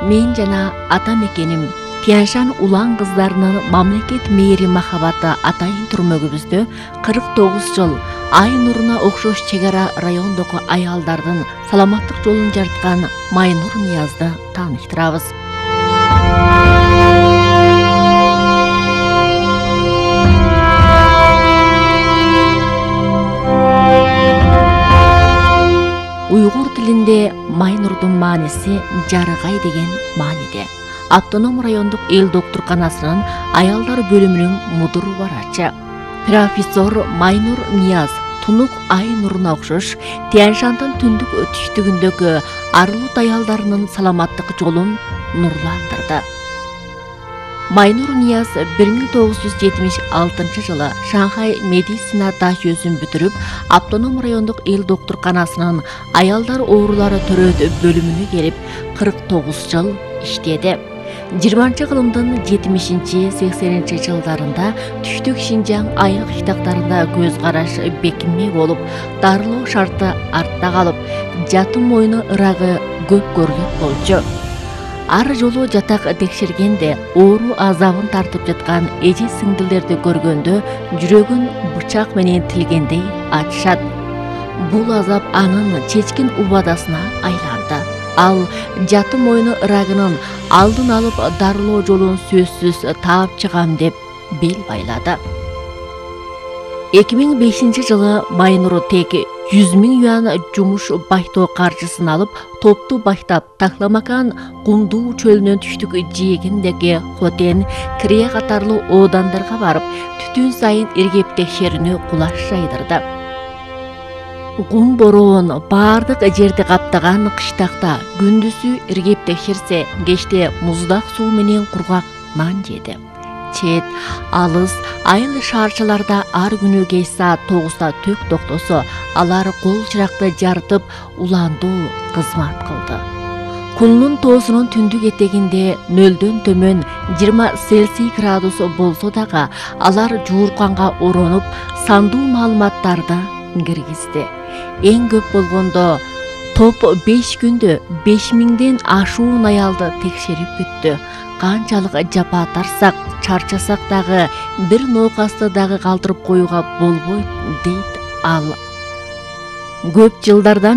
Мен жана ата мекеним Тяньшан улан кыздарынын мамлекет мээри махабаты атайын түрмөгүбүздө 49 жыл ай нуруна окшош чегара райондогу аялдардын саламаттык жолун жарткан Майнур Ниязды тааныштырабыз. Уйгур тилинде Майнурдун мааниси жарыгай деген мааниде. Автоном райондук эл доктурканасынын аялдар бөлүмүнүн мудур барачы. Профессор Майнур Нияз тунук ай нуруна окшош Тяньшандын түндүк түштүгүндөгү арылут аялдарынын саламаттык жолун нурландырды. Майнур Нияз 1976 жылы Шанхай медицина дашөзүн бүтүрүп, автоном райондук эл доктурканасынын аялдар оорулары төрөт бөлүмүнө келип, 49 жыл иштеди. 20-кылымдын 70-80 жылдарында түштүк Шинжаң айрык штаттарында көз караш бекинме болуп, дарылоо шарты артта калып, жатым мойну ырагы көп көрүлөт болчу. Ар жолу жатак текшергенде оору азабын тартып жаткан эже сиңдилерди көргөндө жүрөгүн бычак менен тилгендей ачышат. Бул азап анын чечкин убадасына айланды. Ал жатым мойну ырагынын алдын алып дарылоо жолун сөзсүз таап чыгам деп бел байлады. 2005 жылы Майнур тек 100 000 юан жумуш байтоо каржысын алып, топту баштап Такламакан Кумдуу чөлүнүн түштүк жээгиндеги Хотен, Крие катарлуу оодандарга барып, түтүн сайын иргеп текшерүүнү кулаш жайдырды. Кум бороон баардык жерди каптаган кыштакта күндүзү иргеп текшерсе, кечте муздак суу менен кургак нан жеди. Чет, алыс, айыл шаарчыларда ар күнү кеч саат 9-та төк токтосо, алар кол чыракты жарытып, уландуу кызмат кылды. Кулдун тоосунун түндүк этегинде 0дөн төмөн 20 Цельсий градус болсо дагы, алар жуурканга оронуп, сандуу маалыматтарды киргизди. Эң көп болгондо топ 5 күндө 5000ден ашуун аялды текшерип бүттү. Канчалык жапа тарсак, чарчасак дагы бир ноокасты дагы калтырып коюуга болбойт дейт ал. Көп жылдардан